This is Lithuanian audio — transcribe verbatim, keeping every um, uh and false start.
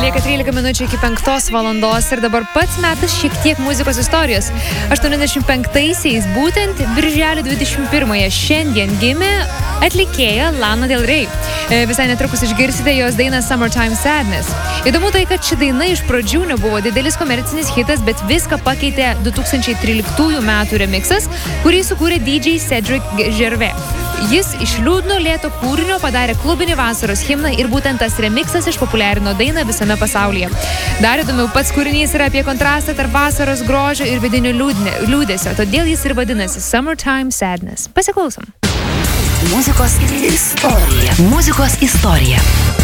Lieka trylika minučių iki penktos valandos ir dabar pats metas šiek tiek muzikos istorijos. aštuoniasdešimt penktaisiais, būtent birželio dvidešimt pirmąją šiandien gimė atlikėja Lana Del Rey. Visai netrukus išgirsite jos dainą Summertime Sadness. Įdomu tai, kad ši daina iš pradžių nebuvo didelis komercinis hitas, bet viską pakeitė du tūkstančiai tryliktųjų metų remixas, kurį sukūrė D J Cedric Gervais. Jis iš liūdno lėto kūrinio padarė klubinį vasaros himną ir būtent tas remixas išpopuliarino dainą visame pasaulyje. Dar įdomiau, pats kūrinys yra apie kontrastą tarp vasaros grožio ir vidinio liūdne, liūdesio, todėl jis ir vadinasi Summertime Sadness. Pasiklausom. Muzikos istorija. Muzikos istorija.